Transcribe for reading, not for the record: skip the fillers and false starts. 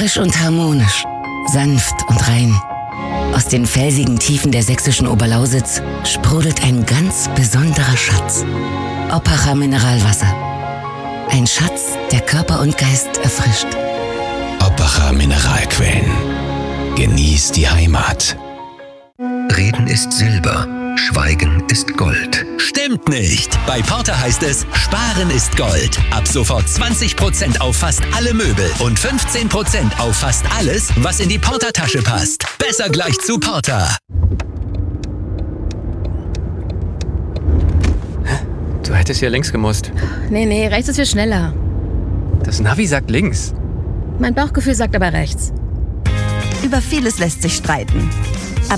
Frisch und harmonisch, sanft und rein. Aus den felsigen Tiefen der sächsischen Oberlausitz sprudelt ein ganz besonderer Schatz. Oppacher Mineralwasser. Ein Schatz, der Körper und Geist erfrischt. Oppacher Mineralquellen. Genieß die Heimat. Reden ist Silber, Schweigen ist Gold. Stimmt nicht! Bei Porter heißt es, Sparen ist Gold. Ab sofort 20% auf fast alle Möbel und 15% auf fast alles, was in die Porter-Tasche passt. Besser gleich zu Porter. Du hättest hier links gemusst. Nee, rechts ist viel schneller. Das Navi sagt links. Mein Bauchgefühl sagt aber rechts. Über vieles lässt sich streiten.